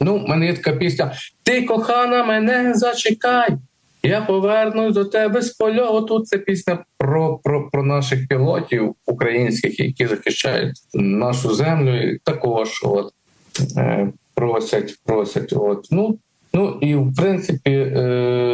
Ну, в мене є така пісня «Ти, кохана, мене зачекай, я повернусь до тебе з польоту». Це пісня про наших пілотів українських, які захищають нашу землю. І також просять. Ну і в принципі